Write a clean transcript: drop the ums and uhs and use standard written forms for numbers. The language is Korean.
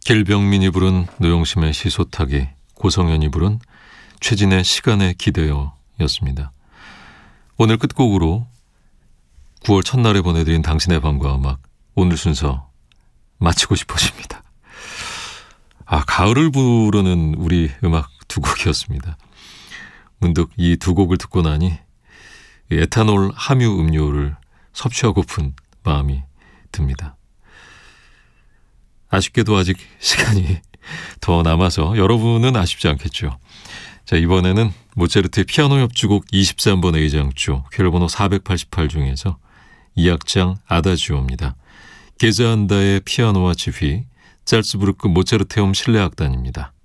길병민이 부른 노영심의 시소타기, 고성현이 부른 최진의 시간에 기대어였습니다. 오늘 끝곡으로 9월 첫날에 보내드린 당신의 밤과 음악, 오늘 순서 마치고 싶어집니다. 가을을 부르는 우리 음악 두 곡이었습니다. 문득 이 두 곡을 듣고 나니 에탄올 함유 음료를 섭취하고픈 마음이 듭니다. 아쉽게도 아직 시간이 더 남아서 여러분은 아쉽지 않겠죠. 자, 이번에는 모차르트의 피아노 협주곡 23번 A장조 쾌열번호 488 중에서 2악장 아다지오입니다. 게자한다의 피아노와 지휘, 짤츠부르크 모차르테움 실내악단입니다.